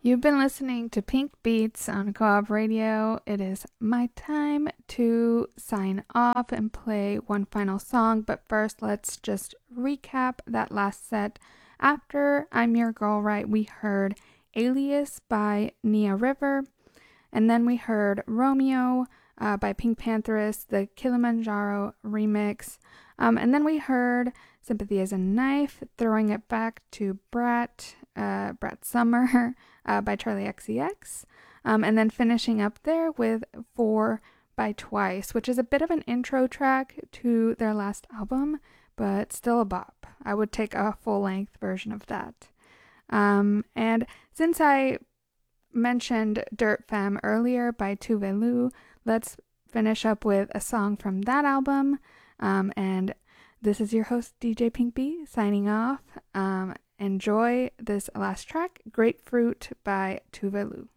You've been listening to Pink Beats on Co-op Radio. It is my time to sign off and play one final song, but first let's just recap that last set. After I'm Your Girl Right, we heard Alias by Nia River, and then we heard Romeo by Pink Pantheress, the Kilimanjaro remix, and then we heard Sympathy as a Knife, Throwing It Back to Brat Summer by Charlie XCX, and then finishing up there with 4 by Twice, which is a bit of an intro track to their last album, but still a bop. I would take a full-length version of that. And since I mentioned Dirt Femme earlier by Tuvalu, let's finish up with a song from that album. And this is your host, DJ Pink B, signing off. Enjoy this last track, Grapefruit by Tuvalu.